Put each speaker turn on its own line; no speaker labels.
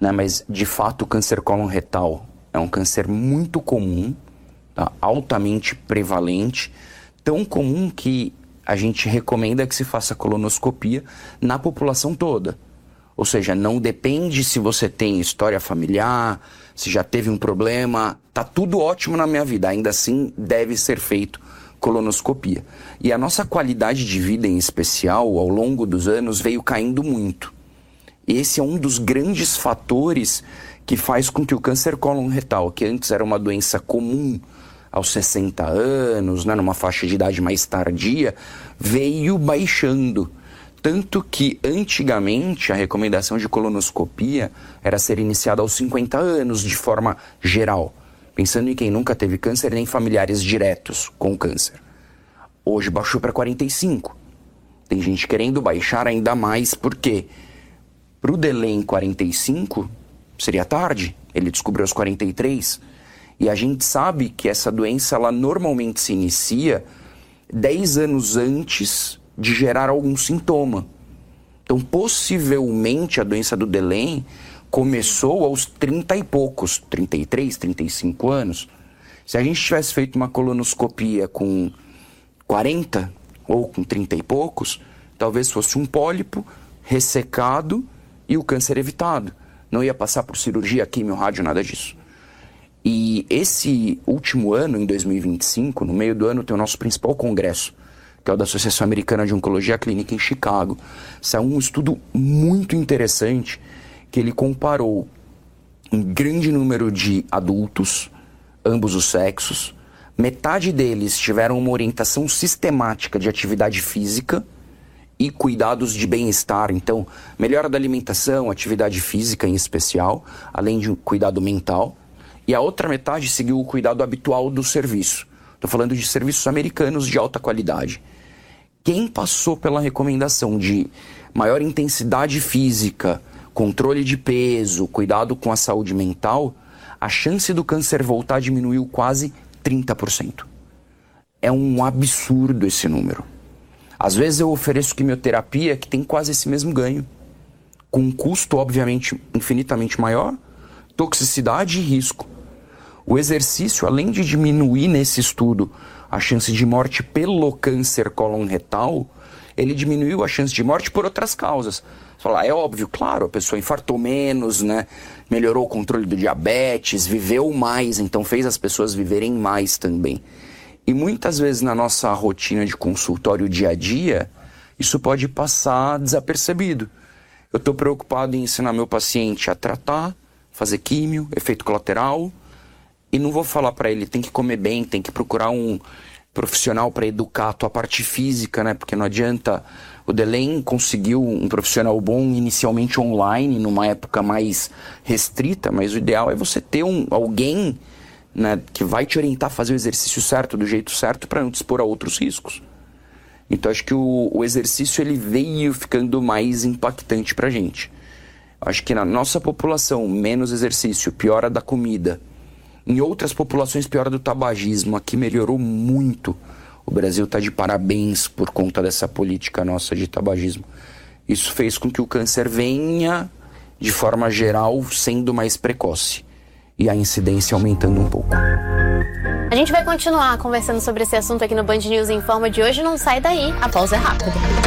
né? Mas, de fato, o câncer cólon retal é um câncer muito comum, tá? Altamente prevalente, tão comum que a gente recomenda que se faça colonoscopia na população toda. Ou seja, não depende se você tem história familiar, se já teve um problema, tá tudo ótimo na minha vida, ainda assim deve ser feito colonoscopia. E a nossa qualidade de vida em especial, ao longo dos anos, veio caindo muito. Esse é um dos grandes fatores que faz com que o câncer cólon retal, que antes era uma doença comum aos 60 anos, né, numa faixa de idade mais tardia, veio baixando. Tanto que, antigamente, a recomendação de colonoscopia era ser iniciada aos 50 anos, de forma geral, pensando em quem nunca teve câncer nem familiares diretos com câncer. Hoje baixou para 45. Tem gente querendo baixar ainda mais, porque para o Delen 45 seria tarde, ele descobriu aos 43, e a gente sabe que essa doença ela normalmente se inicia 10 anos antes de gerar algum sintoma. Então, possivelmente, a doença do Delen começou aos 30 e poucos, 33, 35 anos. Se a gente tivesse feito uma colonoscopia com 40 ou com 30 e poucos, talvez fosse um pólipo ressecado e o câncer evitado. Não ia passar por cirurgia, quimio, rádio, nada disso. E esse último ano, em 2025, no meio do ano, tem o nosso principal congresso, que é o da Associação Americana de Oncologia Clínica em Chicago. Saiu um estudo muito interessante que ele comparou um grande número de adultos, ambos os sexos. Metade deles tiveram uma orientação sistemática de atividade física e cuidados de bem-estar. Então, melhora da alimentação, atividade física em especial, além de um cuidado mental. E a outra metade seguiu o cuidado habitual do serviço. Estou falando de serviços americanos de alta qualidade. Quem passou pela recomendação de maior intensidade física, controle de peso, cuidado com a saúde mental, a chance do câncer voltar diminuiu quase 30%. É um absurdo esse número. Às vezes eu ofereço quimioterapia que tem quase esse mesmo ganho, com um custo, obviamente, infinitamente maior, toxicidade e risco. O exercício, além de diminuir nesse estudo a chance de morte pelo câncer cólon retal, ele diminuiu a chance de morte por outras causas. Você fala, é óbvio, claro, a pessoa infartou menos, né? Melhorou o controle do diabetes, viveu mais, então fez as pessoas viverem mais também. E muitas vezes na nossa rotina de consultório dia a dia, isso pode passar desapercebido. Eu estou preocupado em ensinar meu paciente a tratar, fazer químio, efeito colateral, e não vou falar para ele, tem que comer bem, tem que procurar um profissional para educar a tua parte física, né? Porque não adianta. O Delen conseguiu um profissional bom inicialmente online, numa época mais restrita, mas o ideal é você ter alguém, né, que vai te orientar a fazer o exercício certo, do jeito certo, para não te expor a outros riscos. Então acho que o exercício ele veio ficando mais impactante pra gente. Acho que na nossa população, menos exercício, piora da comida. Em outras populações, piora do tabagismo. Aqui melhorou muito. O Brasil está de parabéns por conta dessa política nossa de tabagismo. Isso fez com que o câncer venha, de forma geral, sendo mais precoce. E a incidência aumentando um pouco.
A gente vai continuar conversando sobre esse assunto aqui no Band News Informa de hoje. Não sai daí, a pausa é rápida.